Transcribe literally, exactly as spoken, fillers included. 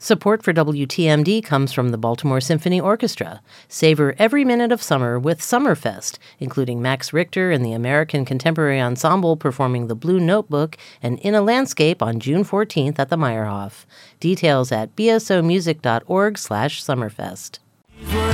Support for W T M D comes from the Baltimore Symphony Orchestra. Savor every minute of summer with Summerfest, including Max Richter and the American Contemporary Ensemble performing The Blue Notebook and In a Landscape on June fourteenth at the Meyerhoff. Details at b s o music dot org slash summerfest.